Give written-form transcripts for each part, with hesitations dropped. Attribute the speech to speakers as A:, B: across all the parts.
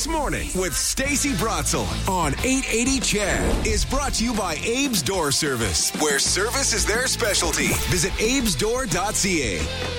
A: This Morning with Stacey Brotzel on 880 CHED is brought to you by Abe's Door Service, where service is their specialty. Visit abesdoor.ca.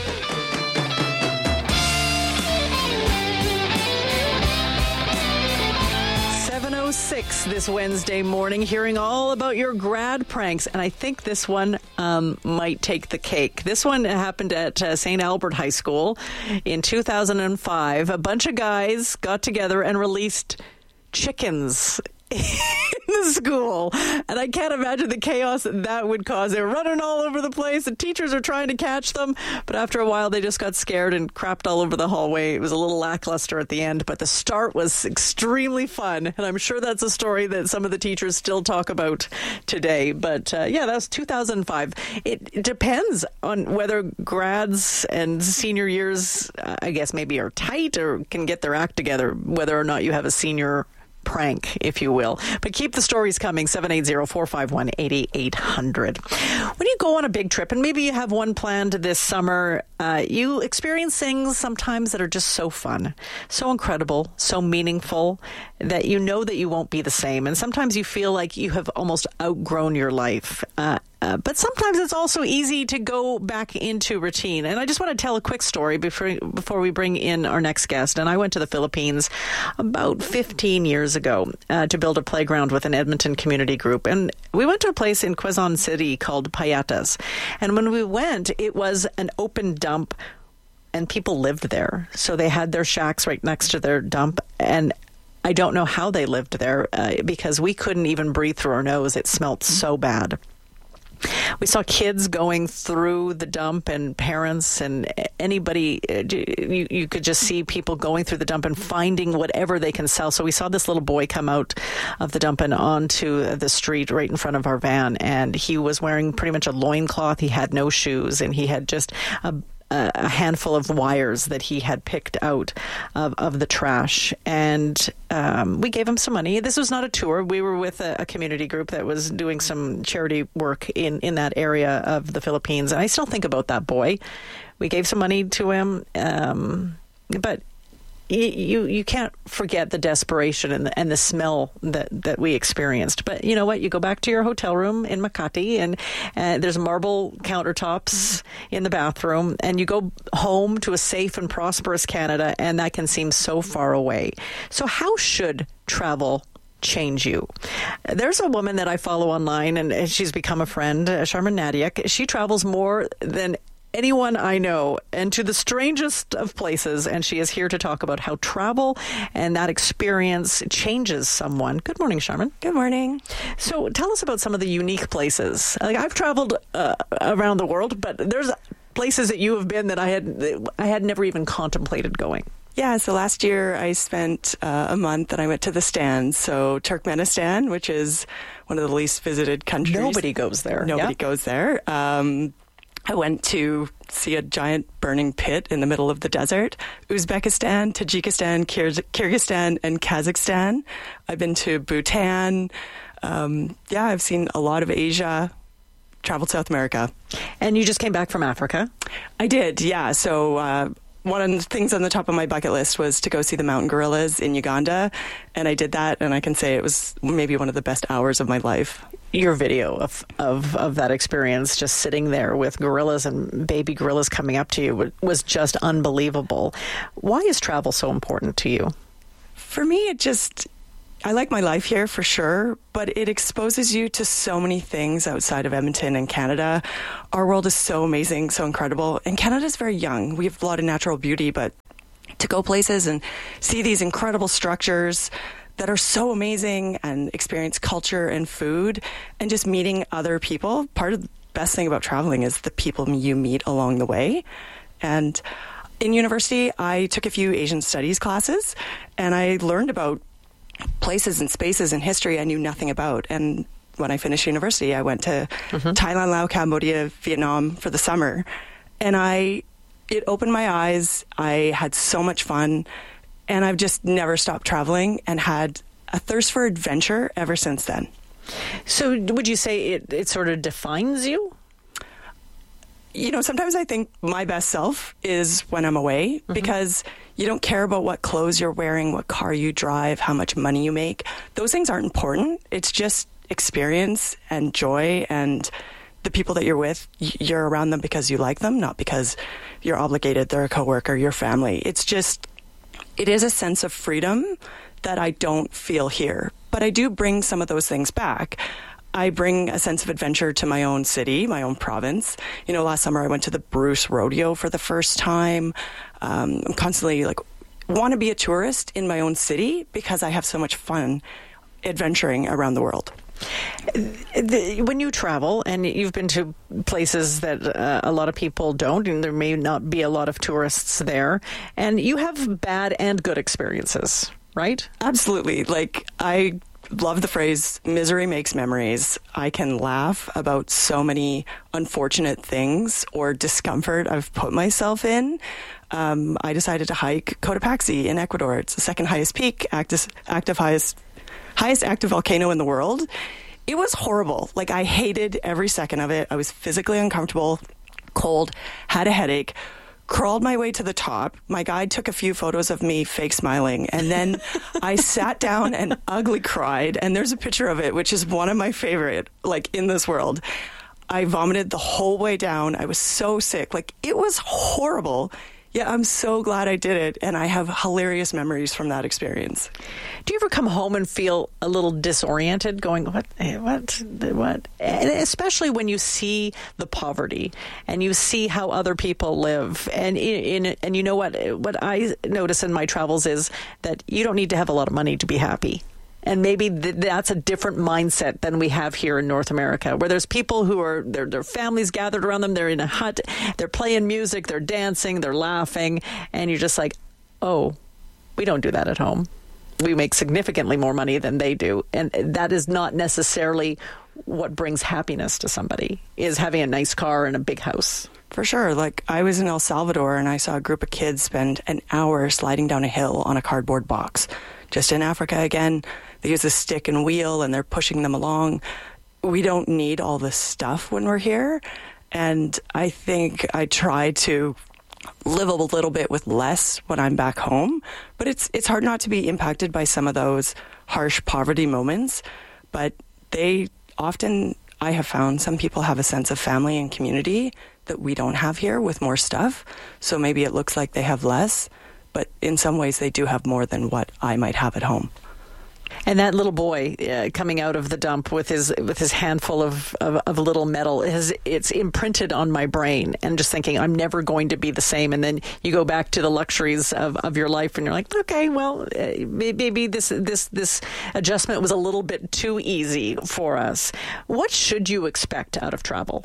B: 7:06 this Wednesday morning, hearing all about your grad pranks, and I think this one might take the cake. This one happened at St. Albert High School in 2005. A bunch of guys got together and released chickens in the school, and I can't imagine the chaos that would cause. They were running all over the place. The teachers are trying to catch them, but after a while they just got scared and crapped all over the hallway. It was a little lackluster at the end, but the start was extremely fun, and I'm sure that's a story that some of the teachers still talk about today. But yeah, that was 2005. It depends on whether grads and senior years, I guess, maybe are tight or can get their act together, whether or not you have a senior prank, if you will. But keep the stories coming, 780-451-8800. When you go on a big trip, and maybe you have one planned this summer, you experience things sometimes that are just so fun, so incredible, so meaningful, that you know that you won't be the same. And sometimes you feel like you have almost outgrown your life. But sometimes it's also easy to go back into routine. And I just want to tell a quick story before we bring in our next guest. And I went to the Philippines about 15 years ago to build a playground with an Edmonton community group. And we went to a place in Quezon City called Payatas. And when we went, it was an open dump and people lived there. So they had their shacks right next to their dump. And I don't know how they lived there because we couldn't even breathe through our nose. It smelled so bad. We saw kids going through the dump and parents and anybody. You could just see people going through the dump and finding whatever they can sell. So we saw this little boy come out of the dump and onto the street right in front of our van. And he was wearing pretty much a loincloth. He had no shoes and he had just a handful of wires that he had picked out of the trash. And we gave him some money. This was not a tour. We were with a community group that was doing some charity work in that area of the Philippines. And I still think about that boy. We gave some money to him. But you can't forget the desperation and the smell that we experienced. But you know what? You go back to your hotel room in Makati and there's marble countertops in the bathroom, and you go home to a safe and prosperous Canada, and that can seem so far away. So how should travel change you? There's a woman that I follow online, and she's become a friend, Sharman Nadiak. She travels more than anyone I know, and to the strangest of places, and she is here to talk about how travel and that experience changes someone. Good morning, Sharman.
C: Good morning.
B: So tell us about some of the unique places. Like, I've traveled around the world, but there's places that you have been that I had never even contemplated going.
C: Yeah, so last year I spent a month and I went to the stands. So Turkmenistan, which is one of the least visited countries.
B: Nobody goes there.
C: Nobody goes there. I went to see a giant burning pit in the middle of the desert. Uzbekistan, Tajikistan, Kyrgyzstan, and Kazakhstan. I've been to Bhutan. I've seen a lot of Asia, traveled South America.
B: And you just came back from Africa?
C: I did, yeah. So one of the things on the top of my bucket list was to go see the mountain gorillas in Uganda. And I did that, and I can say it was maybe one of the best hours of my life.
B: Your video of that experience, just sitting there with gorillas and baby gorillas coming up to you, was just unbelievable. Why is travel so important to you?
C: For me, I like my life here for sure, but it exposes you to so many things outside of Edmonton and Canada. Our world is so amazing, so incredible. And Canada's very young. We have a lot of natural beauty, but to go places and see these incredible structures that are so amazing and experience culture and food and just meeting other people. Part of the best thing about traveling is the people you meet along the way. And in university, I took a few Asian studies classes, and I learned about places and spaces and history I knew nothing about. And when I finished university, I went to Thailand, Laos, Cambodia, Vietnam for the summer. And it opened my eyes. I had so much fun. And I've just never stopped traveling and had a thirst for adventure ever since then.
B: So would you say it sort of defines you?
C: You know, sometimes I think my best self is when I'm away, because You don't care about what clothes you're wearing, what car you drive, how much money you make. Those things aren't important. It's just experience and joy, and the people that you're with, you're around them because you like them, not because you're obligated, they're a coworker, your family. It is a sense of freedom that I don't feel here. But I do bring some of those things back. I bring a sense of adventure to my own city, my own province. Last summer I went to the Bruce Rodeo for the first time. I'm constantly want to be a tourist in my own city because I have so much fun adventuring around the world.
B: When you travel, and you've been to places that a lot of people don't, and there may not be a lot of tourists there, and you have bad and good experiences, right?
C: Absolutely. I love the phrase, misery makes memories. I can laugh about so many unfortunate things or discomfort I've put myself in. I decided to hike Cotopaxi in Ecuador. It's the second highest peak, highest active volcano in the world. It was horrible. I hated every second of it. I was physically uncomfortable, cold, had a headache, crawled my way to the top. My guide took a few photos of me fake smiling, and then I sat down and ugly cried. And there's a picture of it, which is one of my favorite, in this world. I vomited the whole way down. I was so sick. It was horrible. Yeah, I'm so glad I did it, and I have hilarious memories from that experience.
B: Do you ever come home and feel a little disoriented, going, what? And especially when you see the poverty and you see how other people live. And and you know what I notice in my travels is that you don't need to have a lot of money to be happy. And maybe that's a different mindset than we have here in North America, where there's people who are, their families gathered around them, they're in a hut, they're playing music, they're dancing, they're laughing, and you're just like, oh, we don't do that at home. We make significantly more money than they do. And that is not necessarily what brings happiness to somebody, is having a nice car and a big house.
C: For sure. I was in El Salvador and I saw a group of kids spend an hour sliding down a hill on a cardboard box. Just in Africa again, they use a stick and wheel and they're pushing them along. We don't need all this stuff when we're here. And I think I try to live a little bit with less when I'm back home. But it's hard not to be impacted by some of those harsh poverty moments. But they often, I have found, some people have a sense of family and community that we don't have here with more stuff. So maybe it looks like they have less, but in some ways they do have more than what I might have at home.
B: And that little boy coming out of the dump with his handful of little metal, it's imprinted on my brain, and just thinking I'm never going to be the same. And then you go back to the luxuries of your life, and you're like, okay, well, maybe this adjustment was a little bit too easy for us. What should you expect out of travel?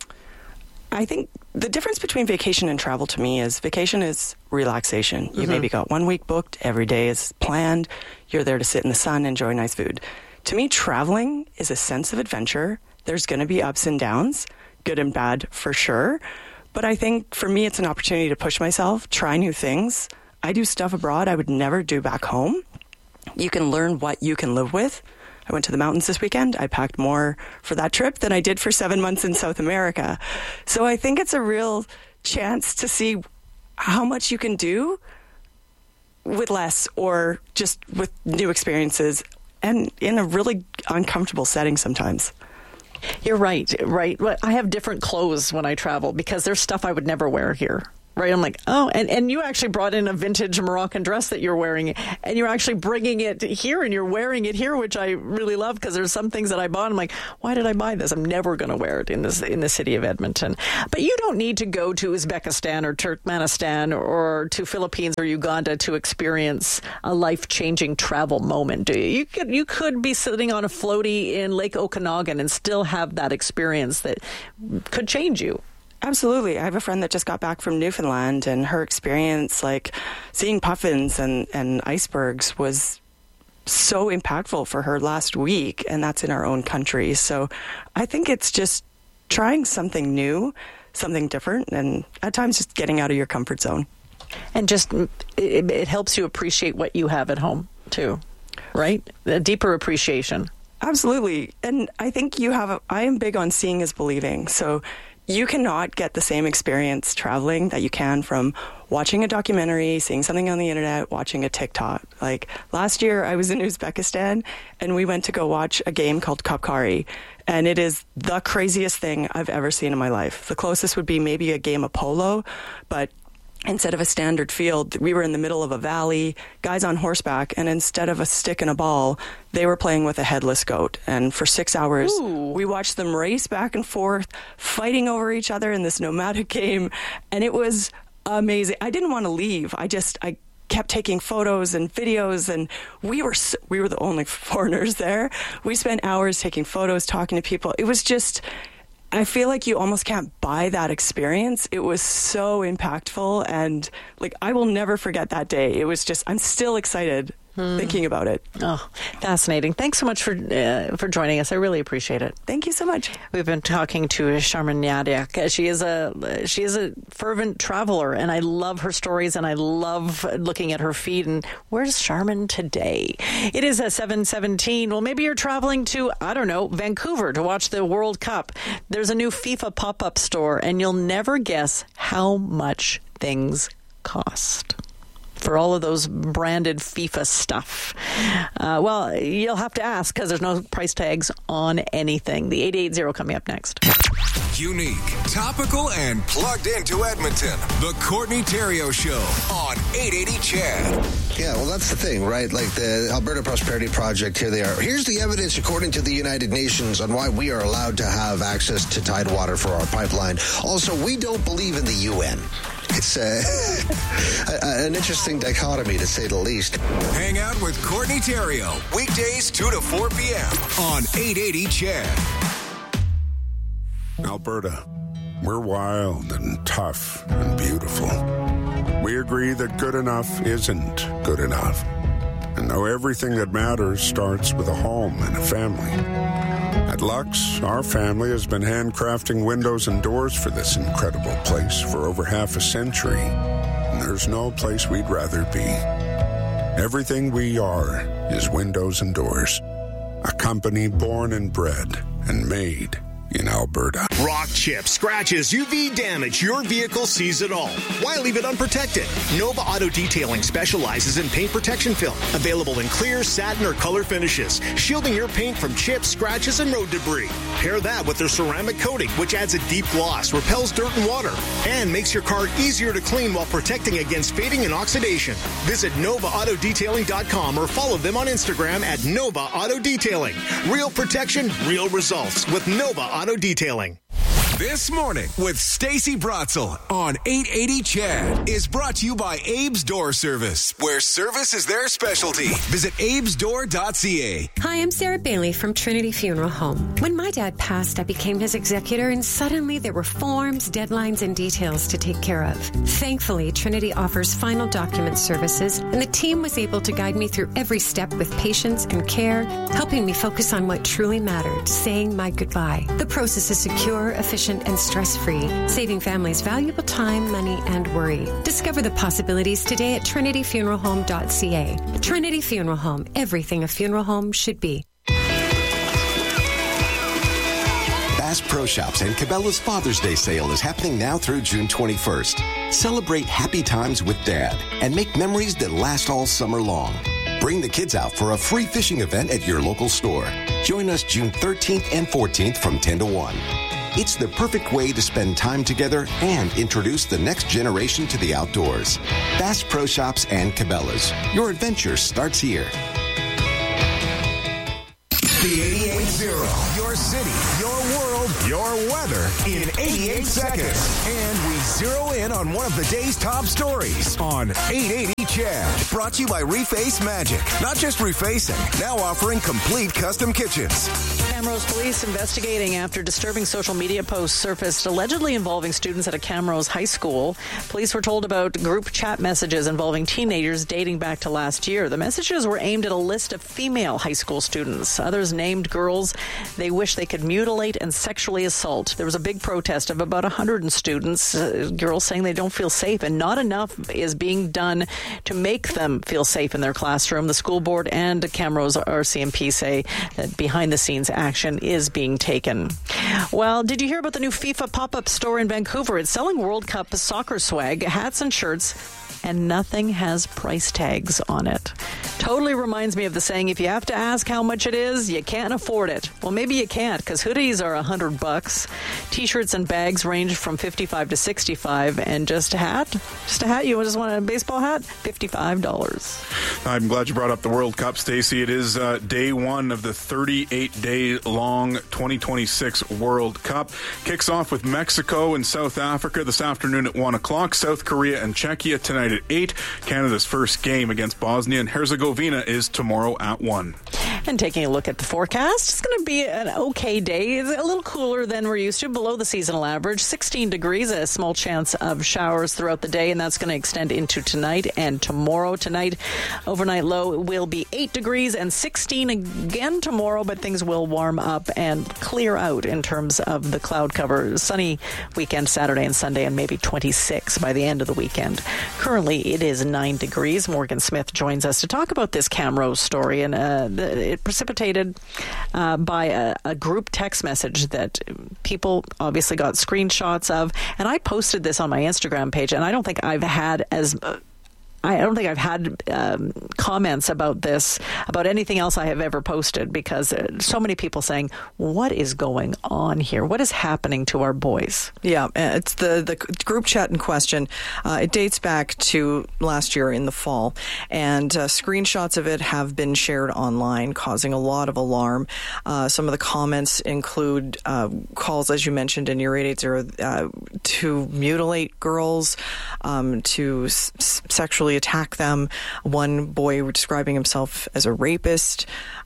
C: I think the difference between vacation and travel to me is vacation is relaxation. You maybe got 1 week booked, every day is planned, you're there to sit in the sun, enjoy nice food. To me, traveling is a sense of adventure. There's going to be ups and downs, good and bad for sure. But I think for me, it's an opportunity to push myself, try new things. I do stuff abroad I would never do back home. You can learn what you can live with. I went to the mountains this weekend. I packed more for that trip than I did for 7 months in South America. So I think it's a real chance to see how much you can do with less, or just with new experiences, and in a really uncomfortable setting sometimes.
B: You're right. I have different clothes when I travel because there's stuff I would never wear here. Right, I'm like, oh, and you actually brought in a vintage Moroccan dress that you're wearing, and you're actually bringing it here, and you're wearing it here, which I really love, because there's some things that I bought, I'm like, why did I buy this? I'm never going to wear it in the city of Edmonton. But you don't need to go to Uzbekistan or Turkmenistan or to Philippines or Uganda to experience a life-changing travel moment, do you? You could be sitting on a floaty in Lake Okanagan and still have that experience that could change you.
C: Absolutely. I have a friend that just got back from Newfoundland, and her experience, seeing puffins and icebergs, was so impactful for her last week, and that's in our own country. So I think it's just trying something new, something different, and at times just getting out of your comfort zone. And
B: just it helps you appreciate what you have at home too, right? A deeper appreciation.
C: Absolutely. And I think I am big on seeing is believing. So you cannot get the same experience traveling that you can from watching a documentary, seeing something on the internet, watching a TikTok. Like last year, I was in Uzbekistan and we went to go watch a game called Kapkari. And it is the craziest thing I've ever seen in my life. The closest would be maybe a game of polo, but instead of a standard field, we were in the middle of a valley, guys on horseback, and instead of a stick and a ball, they were playing with a headless goat. And for 6 hours, we watched them race back and forth, fighting over each other in this nomadic game. And it was amazing. I didn't want to leave. I kept taking photos and videos, and we were the only foreigners there. We spent hours taking photos, talking to people. It was just, I feel like you almost can't buy that experience. It was so impactful, and like I will never forget that day. It was just, I'm still excited thinking about it.
B: Oh, fascinating. Thanks so much for joining us. I really appreciate it.
C: Thank you so much.
B: We've been talking to Sharmin Nadiak. She is a fervent traveler, and I love her stories, and I love looking at her feed. And where's Sharmin today? It is 7:17. Well, maybe you're traveling to, I don't know, Vancouver to watch the World Cup. There's a new FIFA pop-up store, and you'll never guess how much things cost for all of those branded FIFA stuff. Well, you'll have to ask because there's no price tags on anything. The 880 coming up next.
A: Unique, topical, and plugged into Edmonton. The Courtney Theriault Show on 880 CHED.
D: Yeah, well, that's the thing, right? Like the Alberta Prosperity Project, here they are. Here's the evidence, according to the United Nations, on why we are allowed to have access to Tidewater for our pipeline. Also, we don't believe in the UN. It's an interesting dichotomy, to say the least.
A: Hang out with Courtney Theriault, weekdays 2 to 4 p.m. on 880 CHED.
E: Alberta, we're wild and tough and beautiful. We agree that good enough isn't good enough. And though everything that matters starts with a home and a family. At Lux, our family has been handcrafting windows and doors for this incredible place for over half a century. And there's no place we'd rather be. Everything we are is windows and doors. A company born and bred and made in Alberta.
F: Rock chips, scratches, UV damage, your vehicle sees it all. Why leave it unprotected? Nova Auto Detailing specializes in paint protection film, available in clear, satin, or color finishes, shielding your paint from chips, scratches, and road debris. Pair that with their ceramic coating, which adds a deep gloss, repels dirt and water, and makes your car easier to clean while protecting against fading and oxidation. Visit NovaAutoDetailing.com or follow them on Instagram at Nova Auto Detailing. Real protection, real results with Nova Auto Detailing.
A: This Morning with Stacey Bratzel on 880 CHED is brought to you by Abe's Door Service, where service is their specialty. Visit abesdoor.ca.
G: Hi, I'm Sarah Bailey from Trinity Funeral Home. When my dad passed, I became his executor, and suddenly there were forms, deadlines, and details to take care of. Thankfully, Trinity offers final document services, and the team was able to guide me through every step with patience and care, helping me focus on what truly mattered, saying my goodbye. The process is secure, efficient, and stress-free, saving families valuable time, money, and worry. Discover the possibilities today at trinityfuneralhome.ca. Trinity Funeral Home, everything a funeral home should be.
H: Bass Pro Shops and Cabela's Father's Day sale is happening now through June 21st. Celebrate happy times with Dad and make memories that last all summer long. Bring the kids out for a free fishing event at your local store. Join us June 13th and 14th from 10 to 1. It's the perfect way to spend time together and introduce the next generation to the outdoors. Bass Pro Shops and Cabela's. Your adventure starts here.
A: The 88.0. Your city, your world, your weather in 88 seconds. And we zero in on one of the day's top stories on 880 CHED. Brought to you by Reface Magic. Not just refacing, now offering complete custom kitchens.
B: Camrose police investigating after disturbing social media posts surfaced allegedly involving students at a Camrose high school. Police were told about group chat messages involving teenagers dating back to last year. The messages were aimed at a list of female high school students. Others named girls they wish they could mutilate and sexually assault. There was a big protest of about 100 students, girls saying they don't feel safe, and not enough is being done to make them feel safe in their classroom. The school board and Camrose RCMP say that behind the scenes action action is being taken. Well, did you hear about the new FIFA pop-up store in Vancouver? It's selling World Cup soccer swag, hats and shirts, and nothing has price tags on it. Totally reminds me of the saying, if you have to ask how much it is, you can't afford it. Well, maybe you can't, because hoodies are $100. T-shirts and bags range from $55 to $65, and just a hat, you just want a baseball hat? $55.
I: I'm glad you brought up the World Cup, Stacey. It is day one of the 38-day-long 2026 World Cup. Kicks off with Mexico and South Africa this afternoon at 1 o'clock. South Korea and Czechia tonight at 8. Canada's first game against Bosnia and Herzegovina is tomorrow at 1.
B: And taking a look at the forecast, it's going to be an okay day. It's a little cooler than we're used to, below the seasonal average. 16 degrees, a small chance of showers throughout the day, and that's going to extend into tonight and tomorrow. Tonight, overnight low will be 8 degrees and 16 again tomorrow, but things will warm up and clear out in terms of the cloud cover. Sunny weekend, Saturday and Sunday, and maybe 26 by the end of the weekend. Currently, it is 9 degrees. Morgan Smith joins us to talk about this Camrose story, and it precipitated by a group text message that people obviously got screenshots of, and I posted this on my Instagram page, and I don't think I've had comments about this, about anything else I have ever posted, because so many people saying, what is going on here? What is happening to our boys?
J: Yeah, it's the group chat in question. It dates back to last year in the fall, and screenshots of it have been shared online, causing a lot of alarm. Some of the comments include calls, as you mentioned in your 880, to mutilate girls, to sexually attack them. One boy describing himself as a rapist.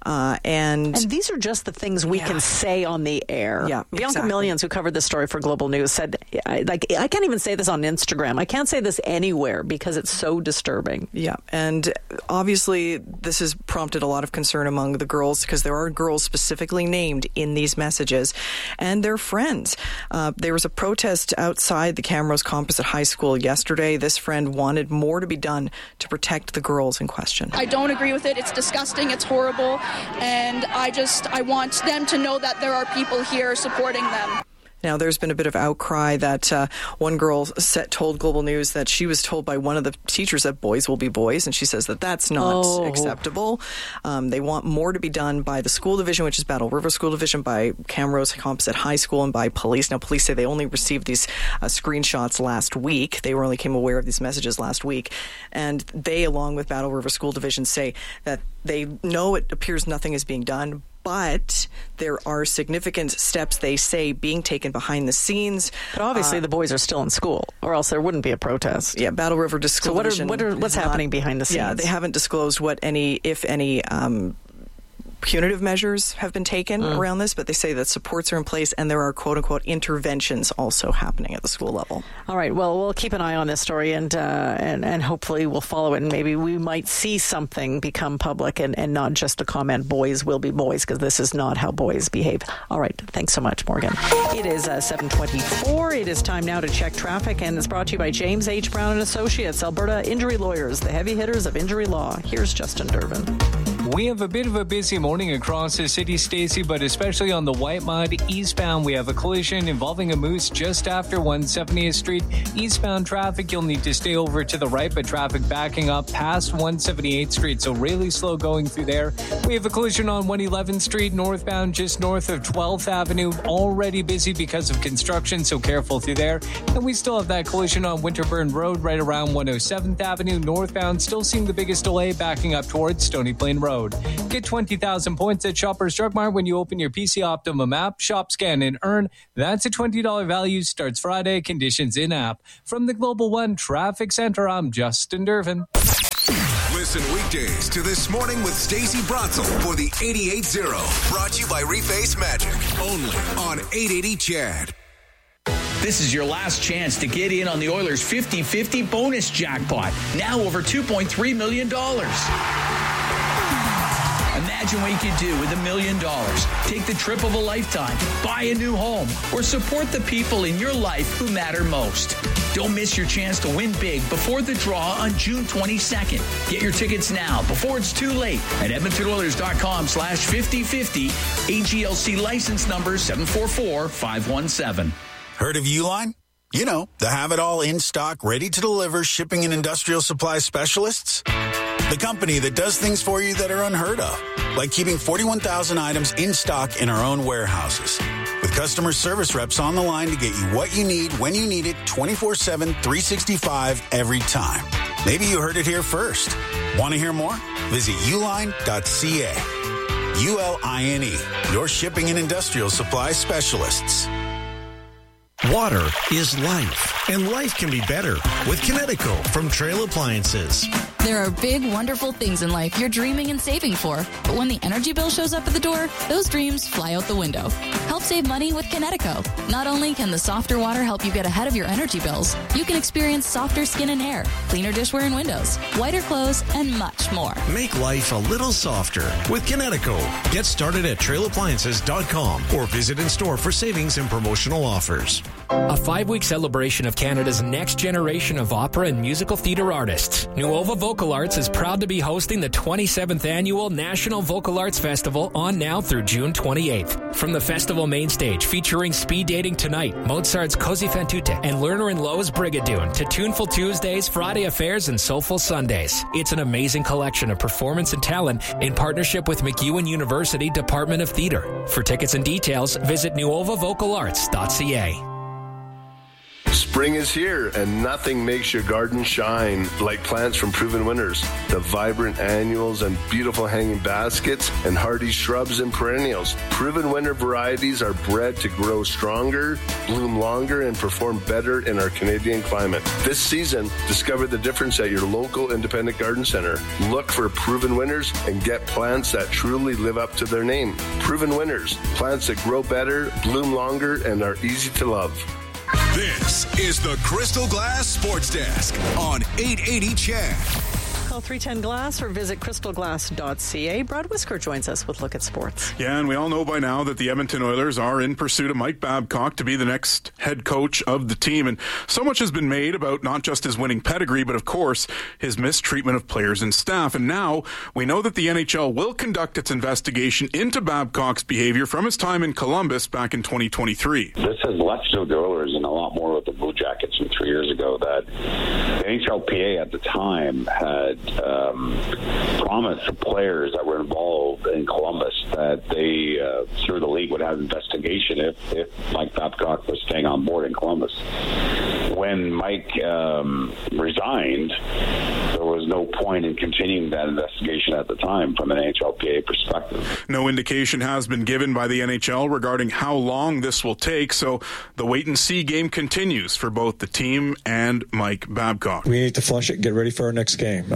J: And
B: these are just the things we can say on the air.
J: Yeah,
B: Bianca Millions, who covered this story for Global News, said, I can't even say this on Instagram. I can't say this anywhere because it's so disturbing.
J: Yeah, and obviously this has prompted a lot of concern among the girls, because there are girls specifically named in these messages and their friends. There was a protest outside the Camrose Composite High School yesterday. This friend wanted more to be done to protect the girls in question.
K: I don't agree with it. It's disgusting. It's horrible. And I want them to know that there are people here supporting them.
J: Now, there's been a bit of outcry that one girl told Global News that she was told by one of the teachers that boys will be boys, and she says that that's not acceptable. They want more to be done by the school division, which is Battle River School Division, by Camrose Composite High School, and by police. Now, police say they only received these screenshots last week. They only came aware of these messages last week. And they, along with Battle River School Division, say that they know it appears nothing is being done, but there are significant steps, they say, being taken behind the scenes.
B: But obviously the boys are still in school, or else there wouldn't be a protest.
J: Yeah, Battle River School Division.
B: So what's happening behind the scenes?
J: Yeah, they haven't disclosed what if any punitive measures have been taken around this, but they say that supports are in place and there are quote-unquote interventions also happening at the school level.
B: All right, well, we'll keep an eye on this story and hopefully we'll follow it, and maybe we might see something become public and not just a comment, boys will be boys, because this is not how boys behave. All right, thanks so much, Morgan. It is 7:24. It is time now to check traffic, and it's brought to you by James H. Brown and Associates, Alberta Injury Lawyers, the heavy hitters of injury law. Here's Justin Durbin.
L: We have a bit of a busy morning across the city, Stacey, but especially on the Whitemud eastbound, we have a collision involving a moose just after 170th Street. Eastbound traffic, you'll need to stay over to the right, but traffic backing up past 178th Street, so really slow going through there. We have a collision on 111th Street northbound, just north of 12th Avenue, already busy because of construction, so careful through there. And we still have that collision on Winterburn Road right around 107th Avenue northbound, still seeing the biggest delay backing up towards Stony Plain Road. Get 20,000 points at Shoppers Drug Mart when you open your PC Optimum app. Shop, scan, and earn. That's a $20 value. Starts Friday. Conditions in app. From the Global One Traffic Center, I'm Justin Durbin.
A: Listen weekdays to This Morning with Stacey Bratzel for the 88.0. Brought to you by Reface Magic. Only on 880 CHED.
M: This is your last chance to get in on the Oilers' 50-50 bonus jackpot. Now over $2.3 million. Imagine what you could do with $1 million. Take the trip of a lifetime, buy a new home, or support the people in your life who matter most. Don't miss your chance to win big before the draw on June 22nd. Get your tickets now before it's too late at EdmontonOilers.com/5050. AGLC license number 744517.
N: Heard of Uline? You know, the have-it-all in-stock, ready-to-deliver shipping and industrial supply specialists. The company that does things for you that are unheard of, like keeping 41,000 items in stock in our own warehouses. With customer service reps on the line to get you what you need, when you need it, 24/7, 365, every time. Maybe you heard it here first. Want to hear more? Visit uline.ca. ULINE, your shipping and industrial supply specialists.
O: Water is life, and life can be better with Kinetico from Trail Appliances.
P: There are big, wonderful things in life you're dreaming and saving for. But when the energy bill shows up at the door, those dreams fly out the window. Help save money with Kinetico. Not only can the softer water help you get ahead of your energy bills, you can experience softer skin and hair, cleaner dishware and windows, whiter clothes, and much more.
O: Make life a little softer with Kinetico. Get started at trailappliances.com or visit in store for savings and promotional offers.
Q: A 5-week celebration of Canada's next generation of opera and musical theatre artists. Nuova Vocal Arts is proud to be hosting the 27th Annual National Vocal Arts Festival on now through June 28th. From the festival main stage featuring Speed Dating Tonight, Mozart's Così fan tutte, and Lerner and Lowe's Brigadoon, to Tuneful Tuesdays, Friday Affairs, and Soulful Sundays. It's an amazing collection of performance and talent in partnership with MacEwan University Department of Theatre. For tickets and details, visit nuovavocalarts.ca.
R: Spring is here, and nothing makes your garden shine like plants from Proven Winners. The vibrant annuals and beautiful hanging baskets and hardy shrubs and perennials. Proven Winner varieties are bred to grow stronger, bloom longer, and perform better in our Canadian climate. This season, discover the difference at your local independent garden center. Look for Proven Winners and get plants that truly live up to their name. Proven Winners, plants that grow better, bloom longer, and are easy to love.
A: This is the Crystal Glass Sports Desk on 880 CHED.
B: Call 310 Glass or visit crystalglass.ca. Brad Whisker joins us with Look at Sports.
I: Yeah, and we all know by now that the Edmonton Oilers are in pursuit of Mike Babcock to be the next head coach of the team. And so much has been made about not just his winning pedigree, but of course, his mistreatment of players and staff. And now we know that the NHL will conduct its investigation into Babcock's behavior from his time in Columbus back in 2023.
S: This has less to do with the Oilers and a lot more with the Blue Jackets from 3 years ago, that the NHLPA at the time had promised the players that were involved in Columbus that they, through the league, would have an investigation if Mike Babcock was staying on board in Columbus. When Mike resigned, there was no point in continuing that investigation at the time from an NHLPA perspective.
I: No indication has been given by the NHL regarding how long this will take, so the wait-and-see game continues for both the team and Mike Babcock.
T: We need to flush it and get ready for our next game.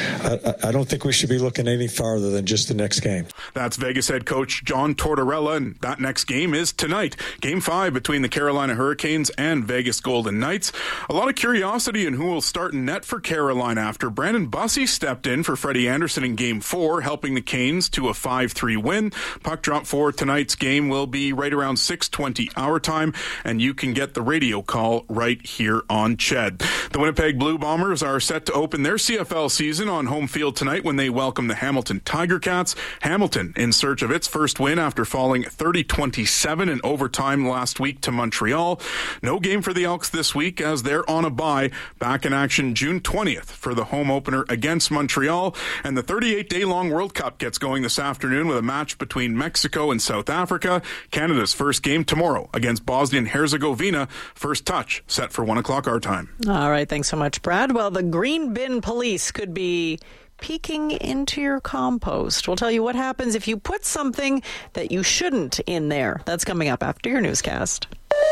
T: I don't think we should be looking any farther than just the next game.
I: That's Vegas head coach John Tortorella, and that next game is tonight. Game 5 between the Carolina Hurricanes and Vegas Golden Knights. A lot of curiosity in who will start in net for Carolina after Brandon Bussi stepped in for Freddie Anderson in Game 4, helping the Canes to a 5-3 win. Puck drop for tonight's game will be right around 6:20 our time, and you can get the radio call right here on CHED. The Winnipeg Blue Bombers are set to open their CFL season on home field tonight when they welcome the Hamilton Tiger Cats. Hamilton in search of its first win after falling 30-27 in overtime last week to Montreal. No game for the Elks this week as they're on a bye. Back in action June 20th for the home opener against Montreal. And the 38-day-long World Cup gets going this afternoon with a match between Mexico and South Africa. Canada's first game tomorrow against Bosnia and Herzegovina. First touch set for 1 o'clock our time.
B: All right, thanks so much, Brad. Well, the green bin police could be peeking into your compost. We'll tell you what happens if you put something that you shouldn't in there. That's coming up after your newscast.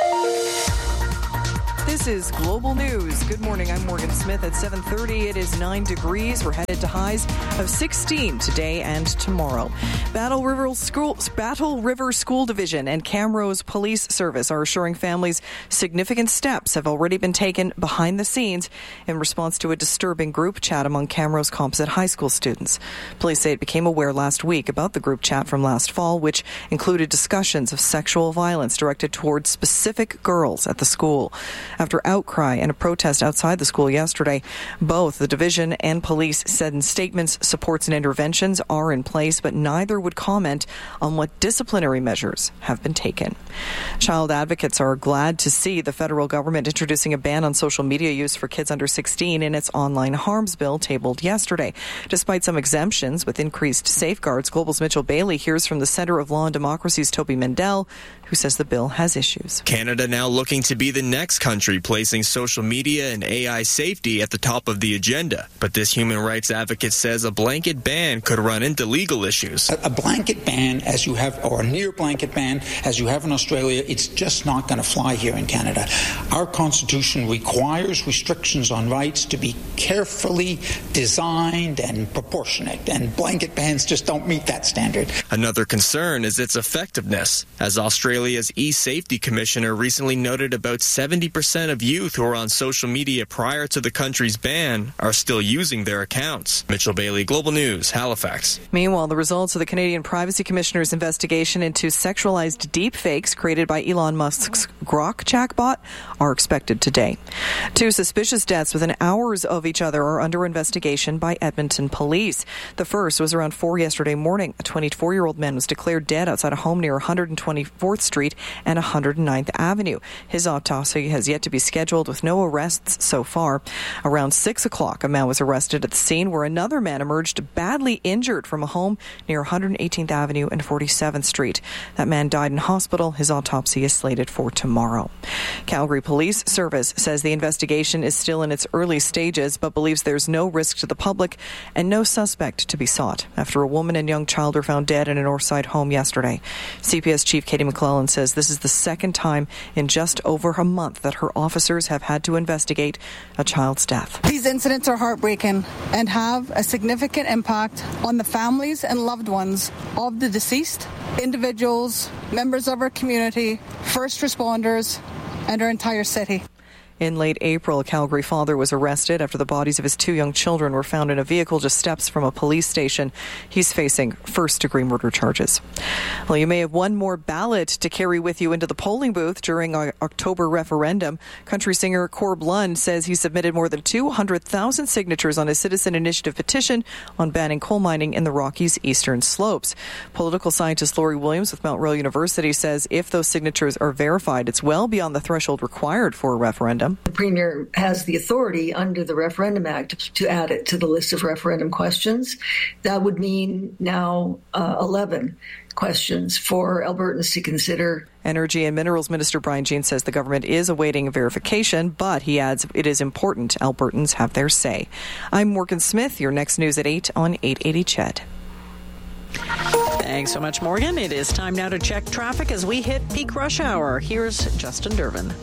J: This is Global News. Good morning. I'm Morgan Smith. At 7:30, it is 9 degrees. We're headed to highs of 16 today and tomorrow. Battle River School Division and Camrose Police Service are assuring families significant steps have already been taken behind the scenes in response to a disturbing group chat among Camrose Composite High School students. Police say it became aware last week about the group chat from last fall, which included discussions of sexual violence directed towards specific girls at the school. After after outcry and a protest outside the school yesterday. Both the division and police said in statements supports and interventions are in place, but neither would comment on what disciplinary measures have been taken. Child advocates are glad to see the federal government introducing a ban on social media use for kids under 16 in its online harms bill tabled yesterday. Despite some exemptions with increased safeguards, Global's Mitchell Bailey hears from the Centre of Law and Democracy's Toby Mendel, who says the bill has issues.
U: Canada now looking to be the next country placing social media and AI safety at the top of the agenda. But this human rights advocate says a blanket ban could run into legal issues.
V: A blanket ban, as you have, or a near blanket ban, as you have in Australia, it's just not going to fly here in Canada. Our Constitution requires restrictions on rights to be carefully designed and proportionate, and blanket bans just don't meet that standard.
U: Another concern is its effectiveness, as Australia's e-safety commissioner recently noted about 70% of youth who are on social media prior to the country's ban are still using their accounts. Mitchell Bailey, Global News, Halifax.
J: Meanwhile, the results of the Canadian Privacy Commissioner's investigation into sexualized deepfakes created by Elon Musk's Grok chatbot are expected today. Two suspicious deaths within hours of each other are under investigation by Edmonton police. The first was around 4 yesterday morning. A 24-year-old man was declared dead outside a home near 124th Street and 109th Avenue. His autopsy has yet to be scheduled with no arrests so far. Around 6 o'clock, a man was arrested at the scene where another man emerged badly injured from a home near 118th Avenue and 47th Street. That man died in hospital. His autopsy is slated for tomorrow. Calgary Police Service says the investigation is still in its early stages, but believes there's no risk to the public and no suspect to be sought after a woman and young child were found dead in a Northside home yesterday. CPS Chief Katie McClellan says this is the second time in just over a month that her officers have had to investigate a child's death.
W: These incidents are heartbreaking and have a significant impact on the families and loved ones of the deceased, individuals, members of our community, first responders, and our entire city.
J: In late April, a Calgary father was arrested after the bodies of his two young children were found in a vehicle just steps from a police station. He's facing first-degree murder charges. Well, you may have one more ballot to carry with you into the polling booth during our October referendum. Country singer Corb Lund says he submitted more than 200,000 signatures on his citizen initiative petition on banning coal mining in the Rockies' eastern slopes. Political scientist Lori Williams with Mount Royal University says if those signatures are verified, it's well beyond the threshold required for a referendum.
X: The Premier has the authority under the Referendum Act to add it to the list of referendum questions. That would mean now 11 questions for Albertans to consider.
J: Energy and Minerals Minister Brian Jean says the government is awaiting verification, but he adds it is important Albertans have their say. I'm Morgan Smith. Your next news at 8 on 880 CHED.
B: Thanks so much, Morgan. It is time now to check traffic as we hit peak rush hour. Here's Justin Durbin.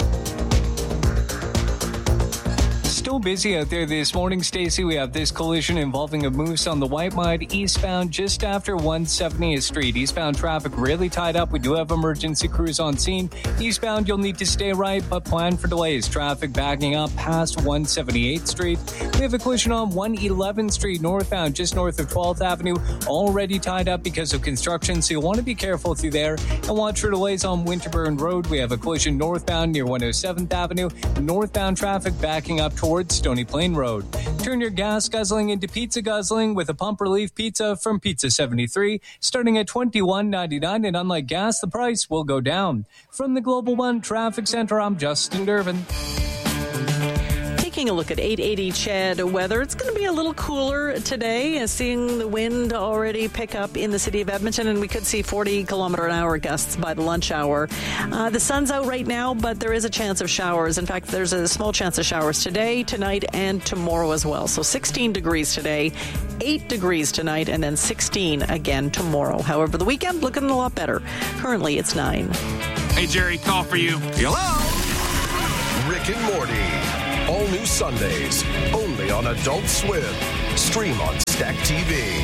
L: Still busy out there this morning, Stacey. We have this collision involving a moose on the Whitemud eastbound just after 170th Street. Eastbound traffic really tied up. We do have emergency crews on scene. Eastbound, you'll need to stay right, but plan for delays. Traffic backing up past 178th Street. We have a collision on 111th Street northbound, just north of 12th Avenue, already tied up because of construction, so you'll want to be careful through there. And watch for delays on Winterburn Road. We have a collision northbound near 107th Avenue. Northbound traffic backing up towards Stony Plain Road. Turn your gas guzzling into pizza guzzling with a pump relief pizza from Pizza 73, starting at $21.99, and unlike gas, the price will go down. From the Global One Traffic Center, I'm Justin Durbin.
B: Taking a look at 880 CHED weather, it's going to be a little cooler today, seeing the wind already pick up in the city of Edmonton, and we could see 40-kilometer-an-hour gusts by the lunch hour. The sun's out right now, but there is a chance of showers. In fact, there's a small chance of showers today, tonight, and tomorrow as well. So 16 degrees today, 8 degrees tonight, and then 16 again tomorrow. However, the weekend looking a lot better. Currently, it's 9.
Y: Hey, Jerry, call for you.
A: Hello? Rick and Morty. All new Sundays, only on Adult Swim. Stream on Stack TV.